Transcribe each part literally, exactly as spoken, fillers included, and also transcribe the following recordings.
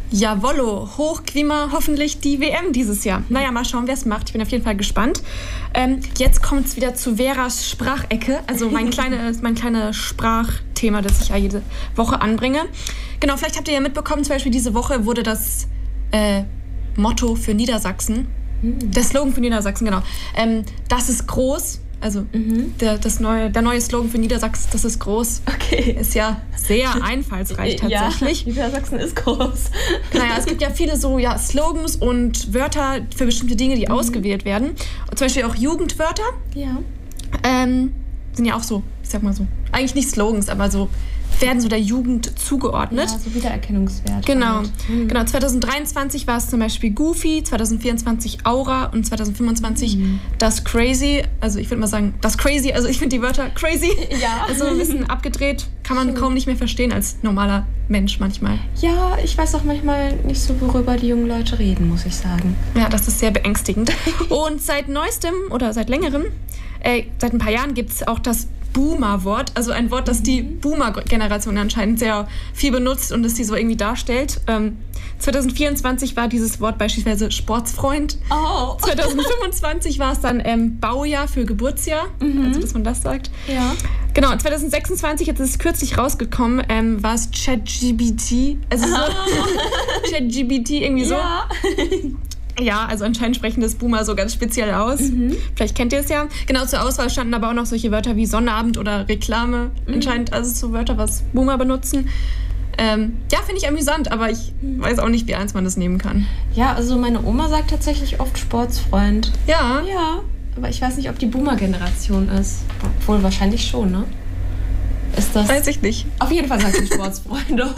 Jawollo, hochquima hoffentlich die W M dieses Jahr. Naja, mal schauen, wer es macht. Ich bin auf jeden Fall gespannt. Ähm, jetzt kommt es wieder zu Veras Sprachecke, also mein, kleine, mein kleines Sprachthema, das ich ja jede Woche anbringe. Genau, vielleicht habt ihr ja mitbekommen, zum Beispiel diese Woche wurde das äh, Motto für Niedersachsen, mhm. der Slogan für Niedersachsen, genau, ähm, das ist groß. Also mhm. der, das neue, der neue Slogan für Niedersachsen, das ist groß, okay. ist ja sehr einfallsreich tatsächlich. Ja, Niedersachsen ist groß. Naja, es gibt ja viele so ja, Slogans und Wörter für bestimmte Dinge, die mhm. ausgewählt werden. Und zum Beispiel auch Jugendwörter. Ja. Ähm, sind ja auch so, ich sag mal so, eigentlich nicht Slogans, aber so werden so der Jugend zugeordnet. Ja, so Wiedererkennungswert. Genau. Mhm. Genau. zwanzig dreiundzwanzig war es zum Beispiel Goofy, zwanzig vierundzwanzig Aura und zwanzig fünfundzwanzig mhm. das Crazy. Also ich würde mal sagen, das Crazy, also ich finde die Wörter crazy. Ja. Also ein bisschen abgedreht, kann man Schön. kaum nicht mehr verstehen als normaler Mensch manchmal. Ja, ich weiß auch manchmal nicht so, worüber die jungen Leute reden, muss ich sagen. Ja, das ist sehr beängstigend. Und seit neuestem oder seit längerem, äh, seit ein paar Jahren gibt es auch das Boomer-Wort, also ein Wort, das die Boomer-Generation anscheinend sehr viel benutzt und das sie so irgendwie darstellt. Ähm, zwanzig vierundzwanzig war dieses Wort beispielsweise Sportsfreund. Oh. zwanzig fünfundzwanzig war es dann ähm, Baujahr für Geburtsjahr, mhm. also dass man das sagt. Ja. Genau, zwanzig sechsundzwanzig, jetzt ist es kürzlich rausgekommen, ähm, war es ChatGPT. Also so ChatGPT irgendwie so. Ja. Ja, also anscheinend sprechen das Boomer so ganz speziell aus. Mhm. Vielleicht kennt ihr es ja. Genau, zur Auswahl standen aber auch noch solche Wörter wie Sonnabend oder Reklame. Mhm. Anscheinend also so Wörter, was Boomer benutzen. Ähm, ja, finde ich amüsant, aber ich mhm. weiß auch nicht, wie ernst man das nehmen kann. Ja, also meine Oma sagt tatsächlich oft Sportsfreund. Ja? Ja, aber ich weiß nicht, ob die Boomer-Generation ist. Obwohl, wahrscheinlich schon, ne? Ist das? Weiß ich nicht. Auf jeden Fall sagt die Sportsfreunde.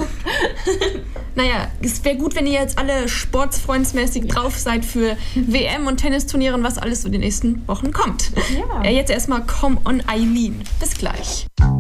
Naja, es wäre gut, wenn ihr jetzt alle sportsfreundsmäßig drauf seid für W M und Tennisturnieren, was alles so in den nächsten Wochen kommt. Ja. Äh, jetzt erstmal Come on Eileen. Bis gleich.